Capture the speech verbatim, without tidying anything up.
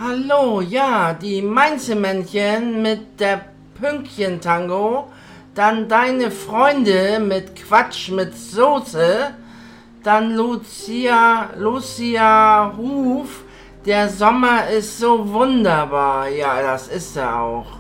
hallo, ja, die Mainzelmännchen mit der Pünktchen-Tango, dann deine Freunde mit Quatsch mit Soße, dann Lucia, Lucia Huf, der Sommer ist so wunderbar, ja, das ist er auch.